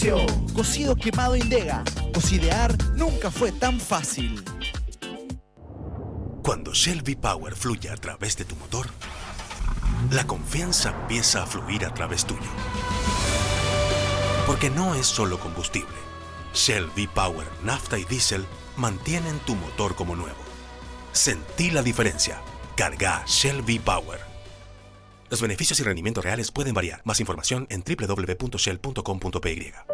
inicio. Cocido quemado Indega. Cocidear nunca fue tan fácil. Cuando Shell V-Power fluye a través de tu motor, la confianza empieza a fluir a través tuyo. Porque no es solo combustible. Shell V-Power, nafta y diésel mantienen tu motor como nuevo. Sentí la diferencia. Carga Shell V-Power. Los beneficios y rendimientos reales pueden variar. Más información en www.shell.com.py.